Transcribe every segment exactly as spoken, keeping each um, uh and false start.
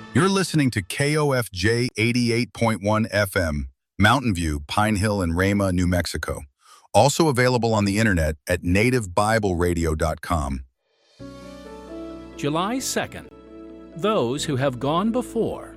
You're listening to K O F J eighty-eight point one F M, Mountain View, Pine Hill, and Rama, New Mexico. Also available on the internet at native bible radio dot com. July second. Those who have gone before.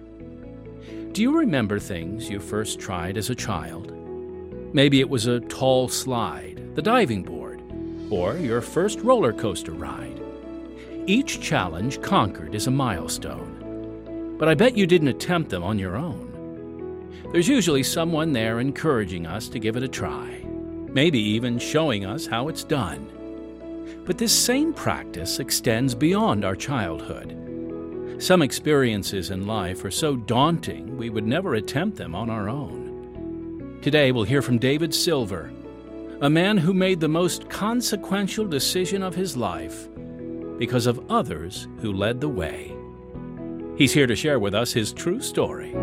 Do you remember things you first tried as a child? Maybe it was a tall slide, the diving board, or your first roller coaster ride. Each challenge conquered is a milestone. But I bet you didn't attempt them on your own. There's usually someone there encouraging us to give it a try, maybe even showing us how it's done. But this same practice extends beyond our childhood. Some experiences in life are so daunting we would never attempt them on our own. Today we'll hear from David Silver, a man who made the most consequential decision of his life because of others who led the way. He's here to share with us his true story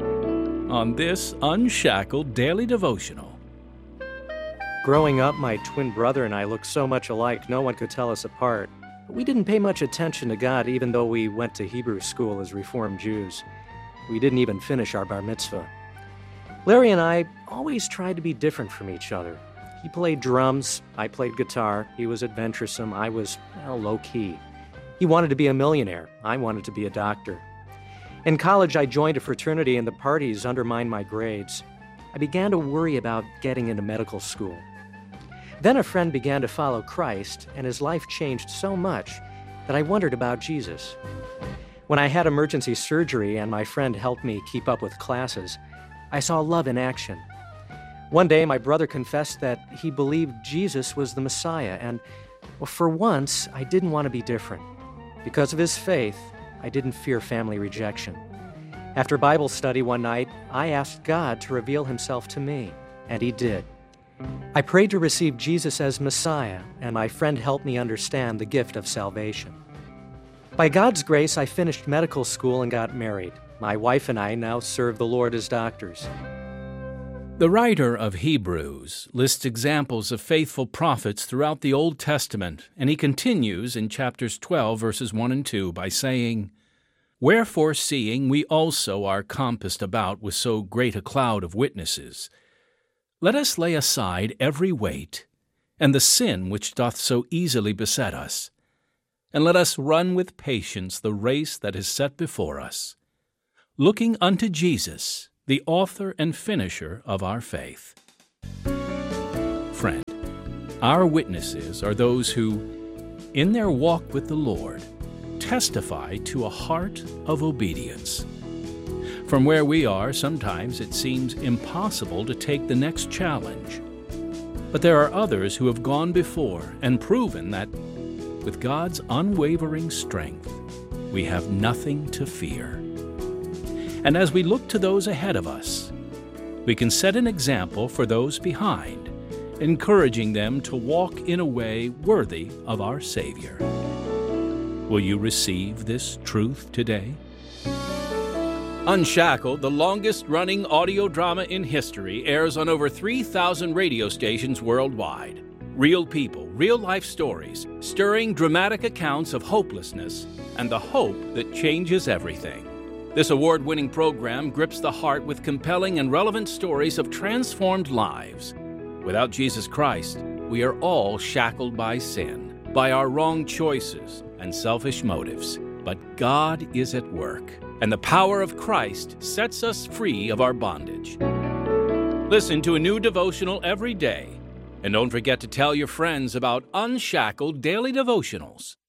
on this Unshackled Daily Devotional. Growing up, my twin brother and I looked so much alike, no one could tell us apart. But we didn't pay much attention to God, even though we went to Hebrew school as Reformed Jews. We didn't even finish our bar mitzvah. Larry and I always tried to be different from each other. He played drums, I played guitar. He was adventuresome, I was, well, low-key. He wanted to be a millionaire. I wanted to be a doctor. In college, I joined a fraternity and the parties undermined my grades. I began to worry about getting into medical school. Then a friend began to follow Christ, and his life changed so much that I wondered about Jesus. When I had emergency surgery and my friend helped me keep up with classes, I saw love in action. One day, my brother confessed that he believed Jesus was the Messiah, and well, for once, I didn't want to be different. Because of his faith, I didn't fear family rejection. After Bible study one night, I asked God to reveal himself to me, and he did. I prayed to receive Jesus as Messiah, and my friend helped me understand the gift of salvation. By God's grace, I finished medical school and got married. My wife and I now serve the Lord as doctors. The writer of Hebrews lists examples of faithful prophets throughout the Old Testament, and he continues in chapters twelve, verses one and two, by saying, "Wherefore, seeing we also are compassed about with so great a cloud of witnesses, let us lay aside every weight, and the sin which doth so easily beset us, and let us run with patience the race that is set before us, looking unto Jesus, the author and finisher of our faith." Friend, our witnesses are those who, in their walk with the Lord, testify to a heart of obedience. From where we are, sometimes it seems impossible to take the next challenge. But there are others who have gone before and proven that, with God's unwavering strength, we have nothing to fear. And as we look to those ahead of us, we can set an example for those behind, encouraging them to walk in a way worthy of our Savior. Will you receive this truth today? Unshackled, the longest-running audio drama in history, airs on over three thousand radio stations worldwide. Real people, real-life stories, stirring dramatic accounts of hopelessness and the hope that changes everything. This award-winning program grips the heart with compelling and relevant stories of transformed lives. Without Jesus Christ, we are all shackled by sin, by our wrong choices and selfish motives. But God is at work, and the power of Christ sets us free of our bondage. Listen to a new devotional every day, and don't forget to tell your friends about Unshackled Daily Devotionals.